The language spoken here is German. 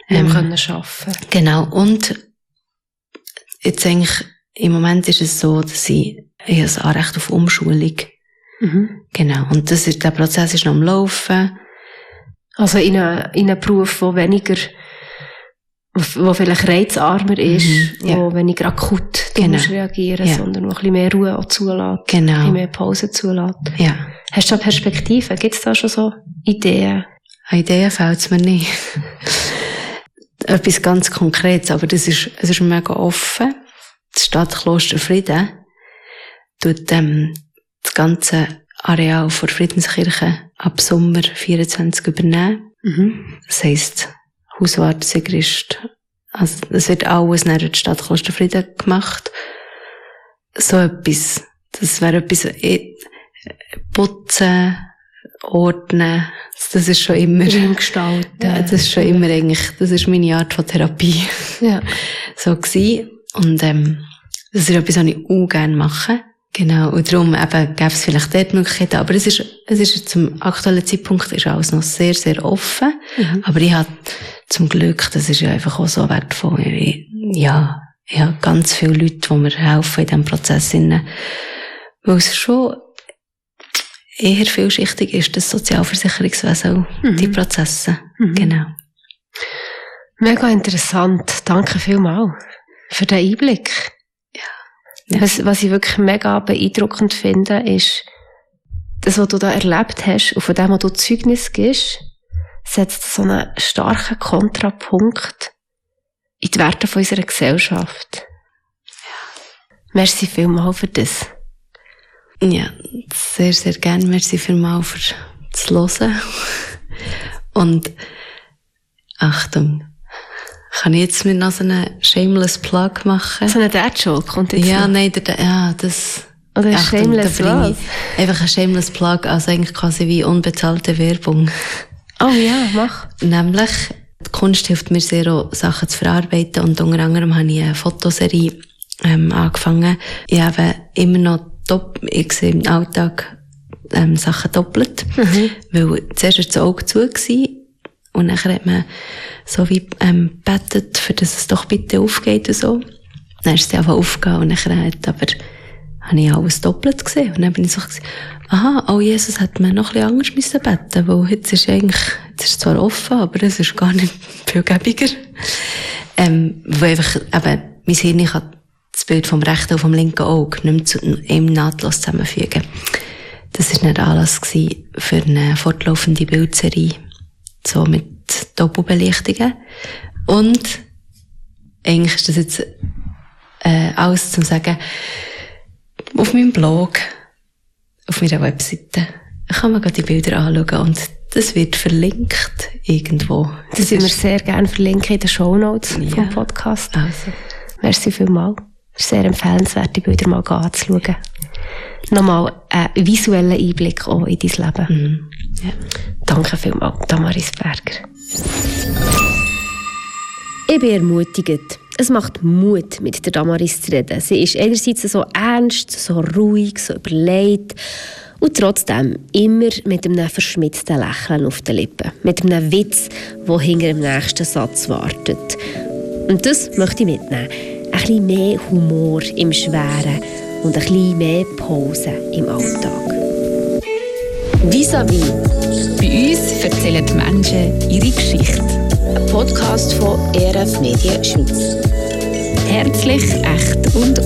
können arbeiten. Genau. Und jetzt eigentlich, im Moment ist es so, dass ich ein Anrecht auf Umschulung. Genau. Und der Prozess ist noch am Laufen. Also in einen Beruf, wo vielleicht reizarmer ist, wo weniger akut reagieren, sondern wo ein bisschen mehr Ruhe auch zulässt, ein bisschen mehr Pause zulässt. Ja. Hast du da Perspektiven? Gibt es da schon so Ideen? An Ideen fällt es mir nicht. Etwas ganz Konkretes, aber es ist mega offen. Die Stadt Klosterfrieden tut das ganze Areal vor Friedenskirche ab Sommer 24 übernehmen. Das heisst, Hauswart, Sigrist, also es wird alles nach der Stadt Klosterfrieden gemacht. So etwas, das wäre etwas, putzen, ordnen, das ist schon immer, gestalten. Ja, das ist schon immer eigentlich, das ist meine Art von Therapie. Ja. So gewesen. Und, das ist etwas, was ich auch gerne mache. Genau. Und darum eben gäbe es vielleicht dort Möglichkeiten. Aber es ist zum aktuellen Zeitpunkt ist alles noch sehr, sehr offen. Aber ich habe zum Glück, das ist ja einfach auch so wertvoll. Ich habe ganz viele Leute, die mir helfen in diesem Prozess. Weil es schon eher vielschichtig ist, das Sozialversicherungswesen, die Prozesse. Genau. Mega interessant. Danke vielmals für den Einblick. Ja. Was ich wirklich mega beeindruckend finde, ist, das, was du da erlebt hast und von dem, was du Zeugnis gibst, setzt so einen starken Kontrapunkt in die Werte von unserer Gesellschaft. Ja. Merci vielmals für das. Ja, sehr, sehr gerne. Merci vielmals für das Hören. Und Achtung, kann ich jetzt mir noch so einen Shameless Plug machen? So einen Dad-Joke kommt jetzt ja, noch. Nein, das... Oder ein Shameless was? Einfach ein Shameless Plug, also eigentlich quasi wie unbezahlte Werbung. Oh ja, mach. Nämlich, die Kunst hilft mir sehr, auch Sachen zu verarbeiten, und unter anderem habe ich eine Fotoserie angefangen. Ich habe immer noch ich sehe im Alltag Sachen doppelt, weil zuerst war das Auge zu gewesen, und dann hat man so wie gebetet, für dass es doch bitte aufgeht und so. Dann ist es einfach aufgegangen, und dann habe ich alles doppelt gesehen. Und dann bin ich so gewesen, aha, oh Jesus, hätte man noch ein bisschen anders beten, weil jetzt ist es zwar offen, aber es ist gar nicht viel gäbiger. Weil einfach, eben, mein Hirn kann das Bild vom rechten und vom linken Auge nicht mehr zu einem nahtlos zusammenfügen. Das war nicht Anlass für eine fortlaufende Bildserie, so mit Doppelbelichtungen. Und eigentlich ist das jetzt alles zum Sagen, auf meinem Blog, auf meiner Webseite, kann man die Bilder anschauen, und das wird verlinkt irgendwo. Das würden wir sehr gerne verlinken in den Shownotes vom Podcast. Also. Merci vielmals. Es ist sehr empfehlenswert, die Bilder mal anzuschauen. Nochmal einen visuellen Einblick auch in dein Leben. Ja. Danke vielmals, Damaris Berger. Ich bin ermutigt. Es macht Mut, mit der Damaris zu reden. Sie ist einerseits so ernst, so ruhig, so überlegt und trotzdem immer mit einem verschmitzten Lächeln auf den Lippen. Mit einem Witz, der hinter dem nächsten Satz wartet. Und das möchte ich mitnehmen. Ein bisschen mehr Humor im Schweren und ein bisschen mehr Pause im Alltag. Vis-à-vis. Bei uns erzählen die Menschen ihre Geschichte. Ein Podcast von ERF Medien Schweiz. Herzlich, echt und